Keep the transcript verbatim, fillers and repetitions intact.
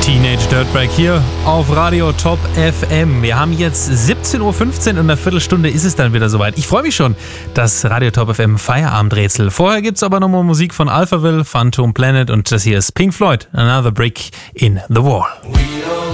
Teenage Dirtbag hier auf Radio Top F M. Wir haben jetzt siebzehn Uhr fünfzehn und in einer Viertelstunde ist es dann wieder soweit. Ich freue mich schon, das Radio Top F M Feierabendrätsel. Vorher gibt es aber nochmal Musik von Alphaville, Phantom Planet und das hier ist Pink Floyd, Another Brick in the Wall.